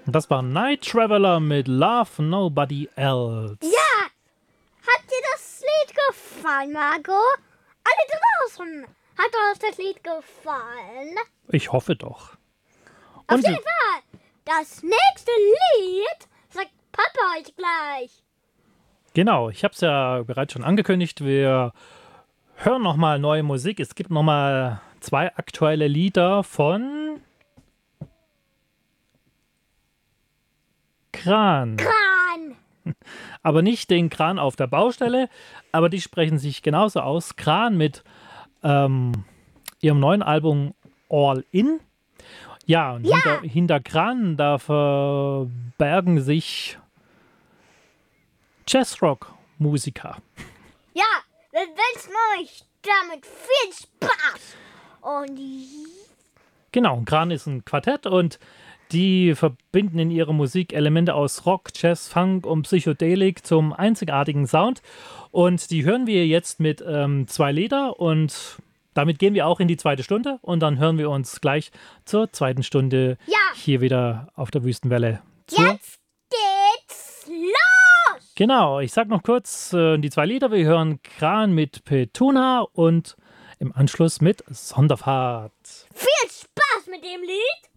Das war Night Traveler mit Love Nobody Else. Ja! Hat dir das Lied gefallen, Marco? Alle draußen! Hat euch das Lied gefallen? Ich hoffe doch. Auf Und jeden Fall! Das nächste Lied sagt Papa euch gleich. genau, ich habe es ja bereits schon angekündigt. Wir hören nochmal neue Musik. Es gibt nochmal 2 aktuelle Lieder von Kran. Kran! Aber nicht den Kran auf der Baustelle, aber die sprechen sich genauso aus. Kran mit ihrem neuen Album All In. Ja, und hinter Kran, da verbergen sich Jazzrock-Musiker. Ja, wir wünschen euch damit viel Spaß. Und Genau, Kran ist ein Quartett und die verbinden in ihrer Musik Elemente aus Rock, Jazz, Funk und Psychedelik zum einzigartigen Sound. Und die hören wir jetzt mit 2 Lieder und damit gehen wir auch in die 2. Stunde und dann hören wir uns gleich zur 2. Stunde hier wieder auf der Wüstenwelle. jetzt geht's los! Genau, ich sag noch kurz die 2 Lieder. Wir hören Kran mit Petuna und im Anschluss mit Sonderfahrt. Viel Spaß mit dem Lied!